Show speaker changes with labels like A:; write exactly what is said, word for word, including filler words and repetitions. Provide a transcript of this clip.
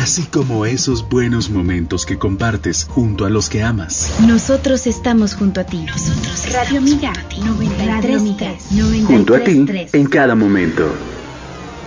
A: así como esos buenos momentos que compartes junto a los que amas.
B: Nosotros estamos junto a ti.
C: Nosotros Radio Amiga noventa y tres punto tres.
D: Junto a ti en cada momento.